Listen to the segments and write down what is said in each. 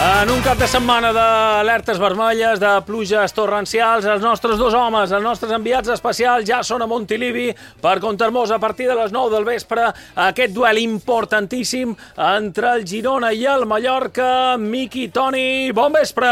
En un cap de setmana d'alertes vermelles, de pluges torrencials, els nostres dos homes, els nostres enviats especials ja són a Montilivi per contar-nos a partir de les 9 del vespre aquest duel importantíssim entre el Girona i el Mallorca. Miqui, Toni, bon vespre!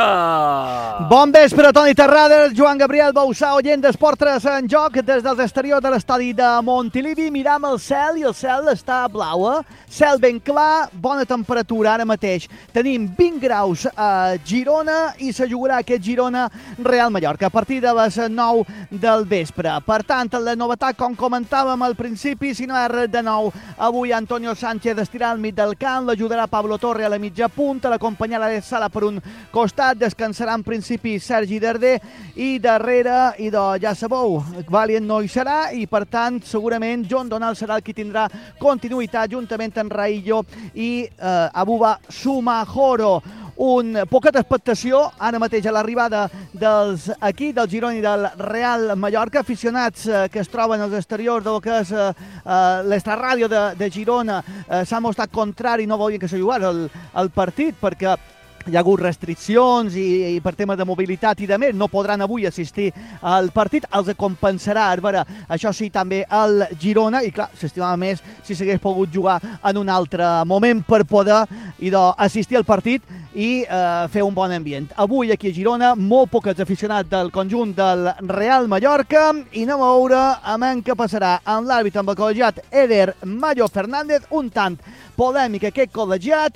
Bon vespre, Toni Terrades, Joan Gabriel Bausà, oient d'Esport 3 en joc. Des dels exteriors de l'estadi de Montilivi miram el cel i el cel està blau, Cel ben clar, bona temperatura ara mateix. Tenim 20 graus a Girona i se jugarà aquest Girona-Real Mallorca a partir de les 9 del vespre. Per tant, la novetat, com comentàvem al principi, si no és res de nou, avui Antonio Sánchez estirà al mig del camp, l'ajudarà Pablo Torre a la mitja punta, l'acompanyarà de Sala per un costat, descansarà en principi Sergi Darder i darrere, ja sabeu, Valient no hi serà i per tant segurament John Donald serà el qui tindrà continuïtat juntament amb Raillo i Abuba Sumajoro. Poca expectació ara mateix a l'arribada del Girona i del Real Mallorca, aficionats que es troben als exteriors del que és l'extraràdio de Girona s'han mostrat contrari, no volien que se jugés el partit perquè hi ha hagut restriccions i per tema de mobilitat i de més, no podran avui assistir al partit, els compensarà Arbara, això sí, també el Girona, i clar, s'estimava més si s'hagués pogut jugar en un altre moment per poder assistir al partit i fer un bon ambient. Avui aquí a Girona, molt pocs aficionats del conjunt del Real Mallorca i anem a veure què passarà amb l'àrbitre, amb el col·legiat Eder Mayo Fernández, un tant polèmic aquest col·legiat,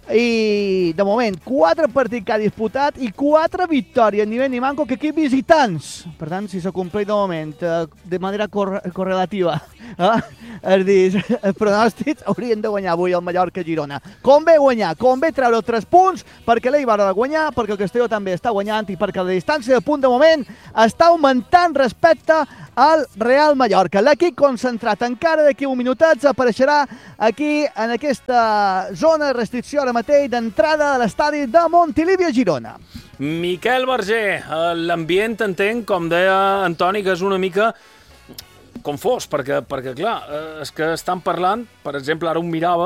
i de moment 4 partits que ha disputat i 4 victòries ni ben ni manco que equips visitants, per tant si s'ha complert de moment de manera correlativa és a dir, els pronòstics haurien de guanyar avui el Mallorca-Girona. Convé guanyar, convé treure 3 punts perquè l'Eibar ha de guanyar, perquè el Castelló també està guanyant i perquè la distància de punt de moment està augmentant respecte al Real Mallorca. L'equip concentrat encara d'aquí un minutets apareixerà aquí en aquesta zona de restricció ara mateix d'entrada de l'estadi de Montilivi a Girona. Miquel Verger, l'ambient entenc, com deia Antoni, que és una mica confós, perquè clar, és que estan parlant, per exemple, ara ho mirava,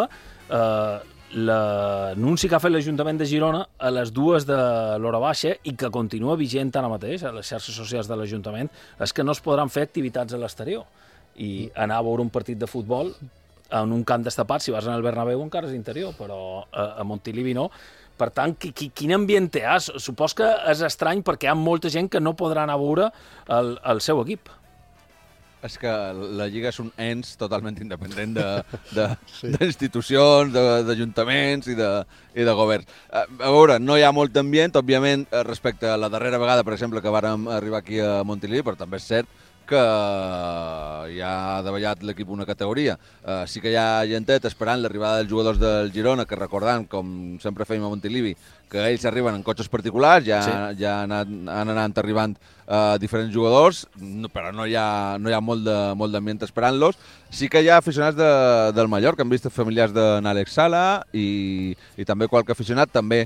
l'anunci que ha fet l'Ajuntament de Girona a les 2 de l'hora baixa i que continua vigent ara mateix a les xarxes socials de l'Ajuntament és que no es podran fer activitats a l'exterior i anar a veure un partit de futbol en un camp destapat, si vas al Bernabéu encara és interior, però a Montilivi no. Per tant, quin ambient té? Supos que és estrany perquè hi ha molta gent que no podrà anar a veure el seu equip. És que la Lliga és un ens totalment independent d'institucions, d'ajuntaments i de governs. A veure, no hi ha molt ambient, òbviament, respecte a la darrera vegada, per exemple, que vàrem arribar aquí a Montilivi, però també és cert que ja ha davallat l'equip una categoria. Sí que hi ha gentet esperant l'arribada dels jugadors del Girona, que recordant, com sempre fèiem a Montilivi, que ells arriben en cotxes particulars, ja han anat arribant diferents jugadors, però no hi ha molt d'ambient esperant-los. Sí que hi ha aficionats del Mallorca, han vist familiars d'Àlex Sala i també qualque aficionat, també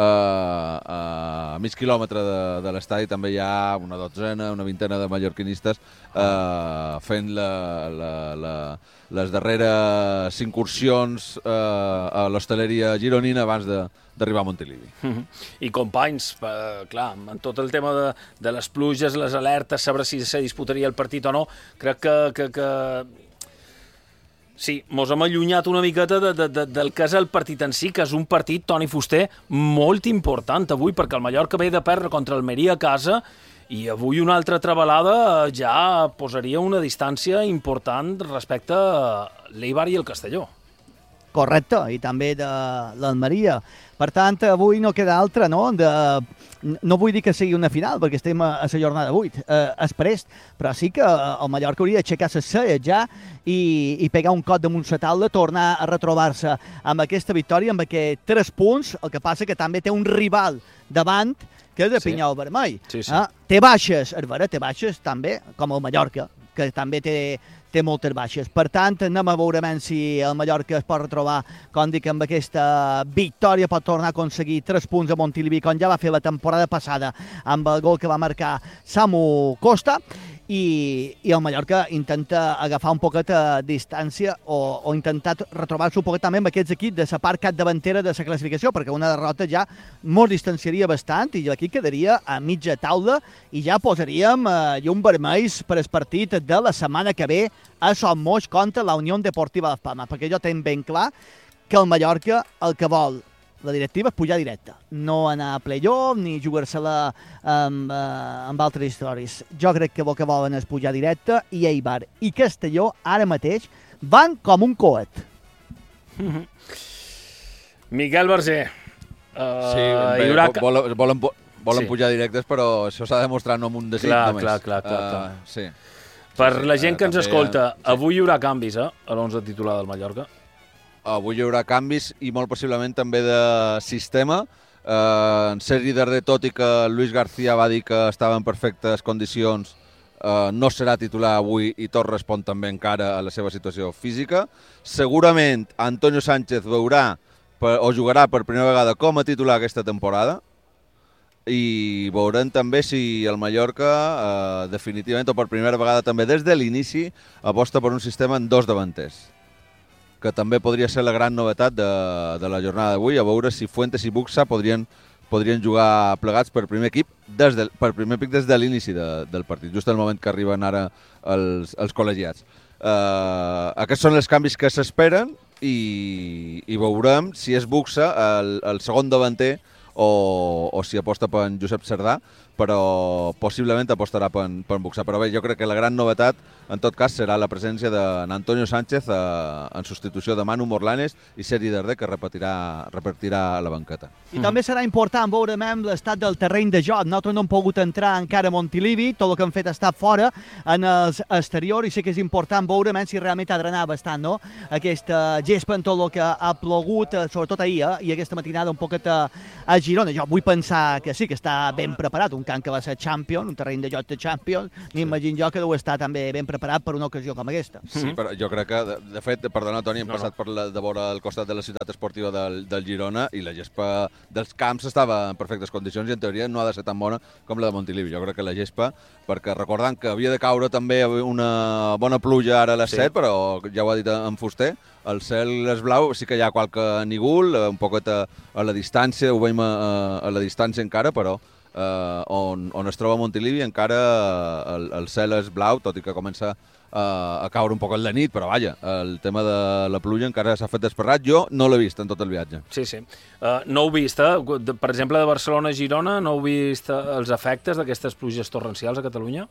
a mig quilòmetre de l'estadi també hi ha una dotzena, una vintena de mallorquinistes fent les darreres incursions a l'hostaleria gironina abans d'arribar a Montilivi. I companys, clar, en tot el tema de les pluges, les alertes, saber si se disputaria el partit o no, crec que sí, mos hem allunyat una miqueta del que és el partit en si, que és un partit, Toni Fuster, molt important avui, perquè el Mallorca ve de perdre contra el Almeria a casa i avui una altra trebalada ja posaria una distància important respecte a l'Eibar i el Castelló. Correcte, i també de l'Almeria. Per tant, avui no queda altra, no? No vull dir que sigui una final, perquè estem a la jornada 8, express, però sí que el Mallorca hauria d'aixecar les celles ja i pegar un cop damunt la taula, tornar a retrobar-se amb aquesta victòria, amb aquests 3 punts, el que passa que també té un rival davant, que és de Pinyol Vermell. Sí. Té baixes, és vera, té baixes també, com el Mallorca, que també té moltes baixes. Per tant, anem a veure si el Mallorca es pot retrobar, com dic, amb aquesta victòria, pot tornar a aconseguir 3 punts a Montilivi, com ja va fer la temporada passada amb el gol que va marcar Samu Costa. i el Mallorca intenta agafar un poquet a distància o intentar retrobar-se un poquet també amb aquests equips de la part capdavantera de la classificació, perquè una derrota ja molt distanciaria bastant i l'equip quedaria a mitja taula i ja posaríem llum vermells per el partit de la setmana que ve a Son Moix contra la Unió Deportiva Las Palmas, perquè jo tenc ben clar que el Mallorca el que vol la directiva és pujar directe, no anar a playoff ni jugar-se-la amb altres històries. Jo crec que el que volen és pujar directe i Eibar i Castelló ara mateix van com un coet. Miquel Verger. Volen pujar directes, però això s'ha demostrat no amb un desig només. Clar. Sí. Per la gent que ens escolta, avui hi haurà canvis a l'11 titular del Mallorca? Avui hi haurà canvis i molt possiblement també de sistema. En Sergi Darder, tot i que Luis García va dir que estava en perfectes condicions, no serà titular avui i tot respon també encara a la seva situació física. Segurament Antonio Sánchez veurà o jugarà per primera vegada com a titular aquesta temporada i veurem també si el Mallorca definitivament o per primera vegada també des de l'inici aposta per un sistema en dos davanters, que també podria ser la gran novetat de la jornada d'avui, a veure si Fuentes i Buxa podrien jugar plegats per primer equip des de l'inici del partit, just al moment que arriben ara els col·legiats. Aquests són els canvis que s'esperen i veurem si és Buxa el segon davanter o si aposta per en Josep Cerdà, però possiblement apostarà per Buxa. Però bé, jo crec que la gran novetat, en tot cas, serà la presència d'Antonio Sánchez en substitució de Manu Morlanes i Sergi Darder, que repartirà la banqueta. I també serà important veure l'estat del terreny de joc. Nosaltres no hem pogut entrar encara a Montilivi, tot el que hem fet està fora, en els exteriors, i sé que és important veure si realment ha drenat bastant, no? Aquesta gespa en tot el que ha plogut, sobretot ahir, i aquesta matinada un poquet a Girona. Jo vull pensar que sí, que està ben preparat, un camp que va ser Champions, un terreny de joc de Champions, m'imagino jo que deu estar també ben preparat per una ocasió com aquesta. Sí, però jo crec que, de fet, perdona, Toni, hem passat de vora al costat de la ciutat esportiva del Girona i la gespa dels camps estava en perfectes condicions i en teoria no ha de ser tan bona com la de Montilivi. Jo crec que la gespa, perquè recordant que havia de caure també una bona pluja ara a les 7, però ja ho ha dit en Fuster, el cel és blau, sí que hi ha qualque nígol, un poquet a la distància, ho veiem a la distància encara, però on es troba Montilivi encara el cel és blau, tot i que comença a caure un poc la nit, però vaja, el tema de la pluja encara s'ha fet desperrat. Jo no l'he vist en tot el viatge. Sí. No heu vist, per exemple, de Barcelona a Girona, no heu vist els efectes d'aquestes pluges torrencials a Catalunya?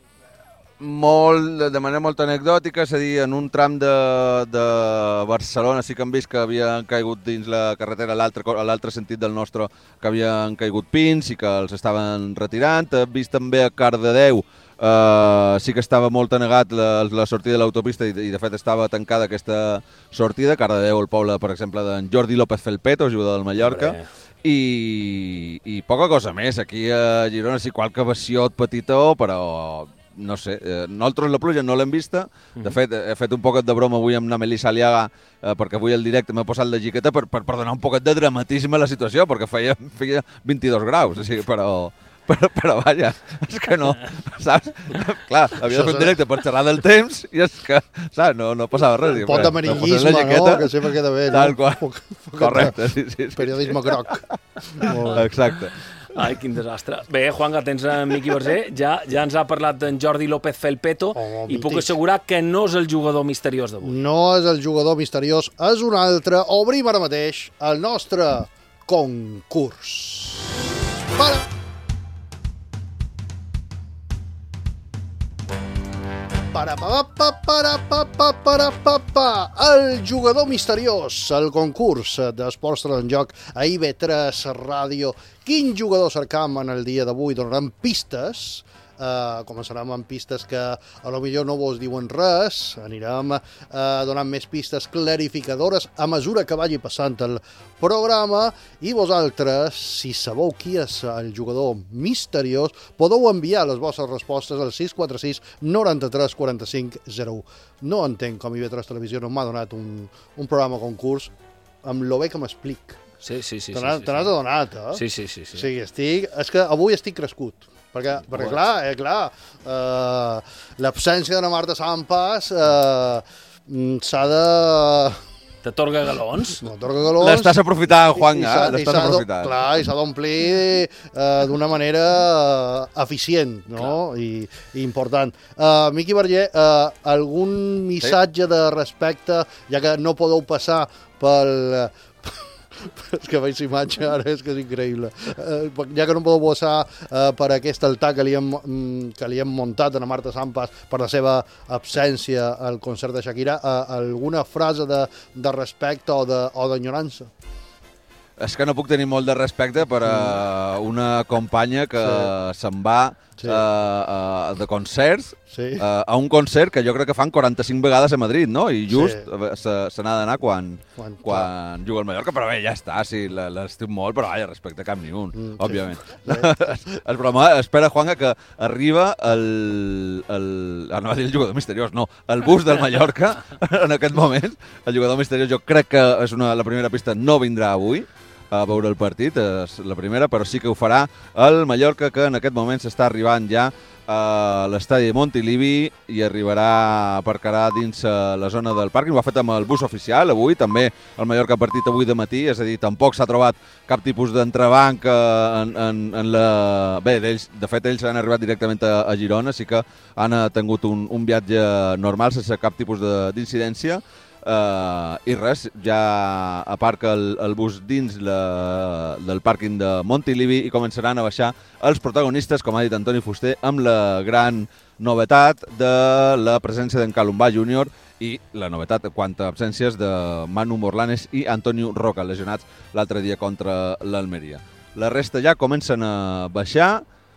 De manera molt anecdòtica, és a dir, en un tram de Barcelona sí que hem vist que havien caigut dins la carretera a l'altre sentit del nostre, que havien caigut pins i que els estaven retirant. Hem vist també a Cardedeu, sí que estava molt anegat la sortida de l'autopista i de fet estava tancada aquesta sortida. Cardedeu, el poble, per exemple, d'en Jordi López Felpeto, jugador del Mallorca. I poca cosa més. Aquí a Girona sí, qualque vasiot petitó, però no sé, nosaltres la pluja no l'hem vista. De fet, he fet un poquet de broma avui amb la Melissa Aliaga, perquè avui al directe m'he posat la jiqueta per donar un poquet de dramatisme a la situació, perquè feia 22 graus, o sigui, però vaja, és que no, saps? Clar, havia de fer un directe per xerrar del temps i és que, saps, no passava res. Un pot d'amarillisme, no? Que sempre queda bé, no? Tal qual, correcte, sí. Periodisme groc. Exacte. Ai, quin desastre. Bé, Juanga, tens en Miqui Verger, ja ens ha parlat d'en Jordi López Felpeto i puc assegurar que no és el jugador misteriós d'avui. No és el jugador misteriós, és un altre. Obrim ara mateix el nostre concurs. El jugador misteriós, el concurs d'Esports en Joc a IB3 Ràdio. Quin jugador cercam en el dia d'avui? Donarem pistes. Començarem amb pistes que a lo millor no vos diuen res, anirem donant més pistes clarificadores a mesura que vagi passant el programa i vosaltres, si sabeu qui és el jugador misteriós, podeu enviar les vostres respostes al 646 93 45 01. No entenc com IB3 Televisió no m'ha donat un programa concurs amb lo bé que m'explic. Sí. Te n'has adonat, eh? Sí. Sí, és que avui estic crescut. Perquè clar, l'absència de la Marta Sampas s'ha de... T'atorga galons? No, atorga galons. L'estàs aprofitant, Juan, l'estàs aprofitant. Clar, i s'ha d'omplir d'una manera eficient, no? I important. Miqui Verger, algun missatge de respecte, ja que no podeu passar pel... És que veig imatge ara, és que és increïble. Ja que no podeu passar per aquest altar que li hem muntat a la Marta Sampas per la seva absència al concert de Shakira, alguna frase de respecte o d'enyorança? És que no puc tenir molt de respecte per a una companya que se'n va de concerts a un concert que jo crec que fan 45 vegades a Madrid, no? I just se n'ha d'anar quan juga al Mallorca, però bé, ja està, sí, l'estim molt, però respecte cap ni un, òbviament. El problema, espera, Juanga, que arriba no va dir el jugador misteriós, no, el bus del Mallorca, en aquest moment, el jugador misteriós jo crec que és la primera pista, no vindrà avui a veure el partit, és la primera, però sí que ho farà el Mallorca, que en aquest moment s'està arribant ja a l'estadi de Montilivi i aparcarà dins la zona del pàrquing. Ho ha fet amb el bus oficial avui, també el Mallorca ha partit avui de matí, és a dir, tampoc s'ha trobat cap tipus d'entrebanc en la... Bé, de fet, ells han arribat directament a Girona, sí que han tingut un viatge normal sense cap tipus d'incidència. I res, ja aparca el bus dins del pàrquing de Montilivi i començaran a baixar els protagonistes, com ha dit Antoni Fuster, amb la gran novetat de la presència d'en Calombà Júnior i la novetat quant a absències de Manu Morlanes i Antonio Roca, lesionats l'altre dia contra l'Almeria. La resta ja comencen a baixar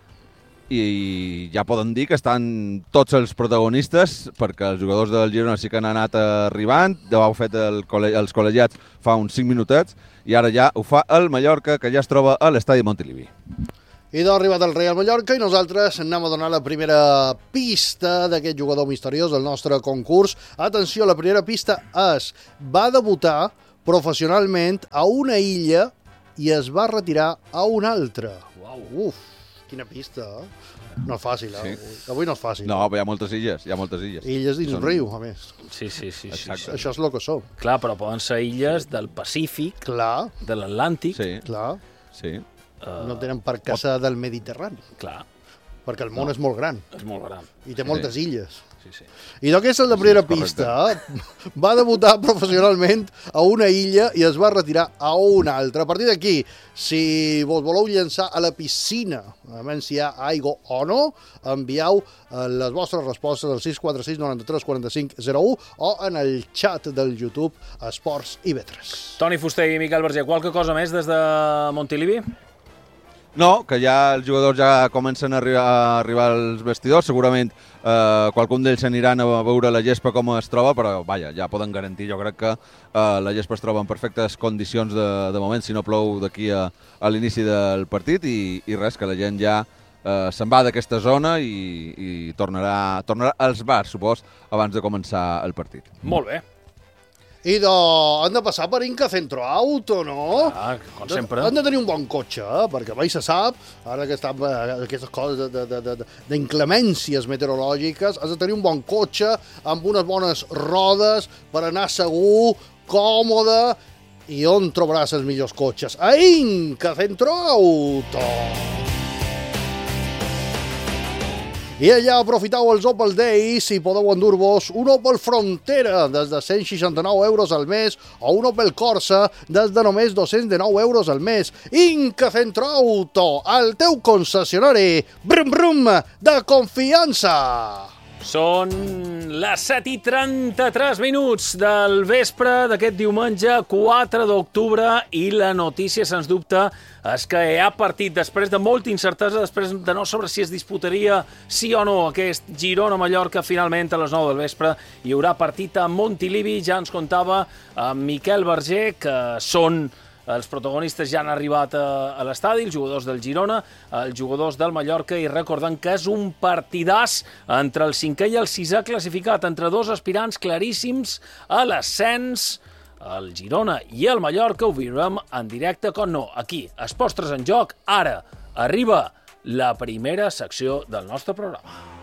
i ja poden dir que estan tots els protagonistes, perquè els jugadors del Girona sí que han anat arribant, ho heu fet els col·legiats fa uns 5 minutets, i ara ja ho fa el Mallorca, que ja es troba a l'estadi Montilivi. I doncs ha arribat el Real Mallorca i nosaltres anem a donar la primera pista d'aquest jugador misteriós del nostre concurs. Atenció, la primera pista és: va debutar professionalment a una illa i es va retirar a una altra. Uf! Quina pista, No és fàcil, Sí. Avui no és fàcil. No, però hi ha moltes illes, Illes dins un riu, a més. Sí. Això és el que som. Clar, però poden ser illes del Pacífic, de l'Atlàntic. Clar. Sí. No tenen per què ser del Mediterrani. Clar. Perquè el món és molt gran. És molt gran. I té moltes illes. Sí. I d'aquesta és la primera pista. Va debutar professionalment a una illa i es va retirar a una altra. A partir d'aquí, si vos voleu llançar a la piscina, a menys si hi ha aigua o no, envieu les vostres respostes al 646 93 45 01 o en el xat del YouTube Esports IB3. Toni Fuster i Miquel Verger, qualque cosa més des de Montilivi? No, que ja els jugadors ja comencen a arribar als vestidors, segurament qualcun d'ells aniran a veure la gespa com es troba, però vaja, ja poden garantir, jo crec que la gespa es troba en perfectes condicions de moment, si no plou d'aquí a l'inici del partit, i res, que la gent ja se'n va d'aquesta zona i tornarà als bars, supos, abans de començar el partit. Molt bé. I han de passar per Inca Centro Auto, no? Com sempre. Han de tenir un bon cotxe, perquè mai se sap, ara que estan aquestes coses d'inclemències meteorològiques, has de tenir un bon cotxe amb unes bones rodes per anar segur, còmode, i on trobaràs els millors cotxes? A Inca Centro Auto! I allà aprofiteu els Opel Days i podeu endur-vos un Opel Frontera des de 169 euros al mes o un Opel Corsa des de només 209 euros al mes. Inca Centro Auto, el teu concessionari brum brum de confiança. Són les 7:33 del vespre d'aquest diumenge 4 d'octubre i la notícia, sens dubte, és que hi ha partit després de molta incertesa, després de no saber si es disputaria sí o no aquest Girona-Mallorca. Finalment, a les 9 del vespre, hi haurà partit a Montilivi. Ja ens contava Miquel Verger que els protagonistes ja han arribat a l'estadi, els jugadors del Girona, els jugadors del Mallorca, i recordant que és un partidàs entre el 5è i el 6è classificat, entre dos aspirants claríssims a l'ascens. El Girona i el Mallorca ho viurem en directe, com no, aquí, Esports 3 en Joc. Ara arriba la primera secció del nostre programa.